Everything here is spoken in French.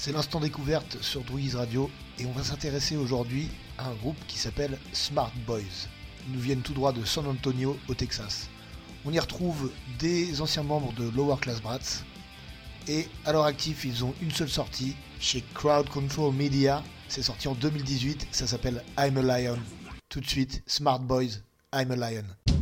C'est l'instant découverte sur Druids Radio et on va s'intéresser aujourd'hui à un groupe qui s'appelle Smart Boys. Ils nous viennent tout droit de San Antonio au Texas. On y retrouve des anciens membres de Lower Class Brats et à leur actif ils ont une seule sortie chez Crowd Control Media. C'est sorti en 2018, ça s'appelle I'm a Lion. Tout de suite, Smart Boys, I'm a Lion.